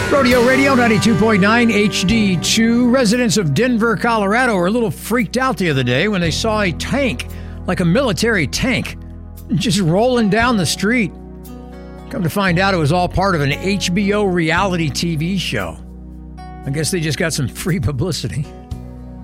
Rodeo Radio 92.9 HD2. Residents of Denver, Colorado were a little freaked out the other day when they saw a tank, like a military tank, just rolling down the street. Come to find out it was all part of an HBO reality TV show. I guess they just got some free publicity.